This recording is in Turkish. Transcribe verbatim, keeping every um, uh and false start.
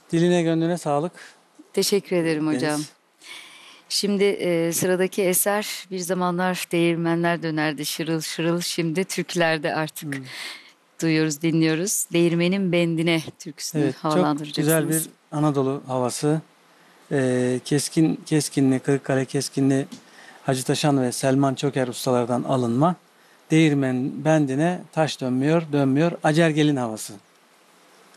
Diline gönlüne sağlık. Teşekkür ederim hocam. Deniz. Şimdi e, sıradaki eser bir zamanlar değirmenler dönerdi şırıl şırıl. Şimdi türkülerde artık Hmm. duyuyoruz, dinliyoruz. Değirmenin Bendine türküsünü Evet, çok güzel bir havalandıracaksınız. Anadolu havası. Ee, keskin, keskinli, Kırıkkale keskinli Hacı Taşan ve Selman Çoker ustalardan alınma. Değirmen bendine taş dönmüyor, dönmüyor. Acer gelin havası.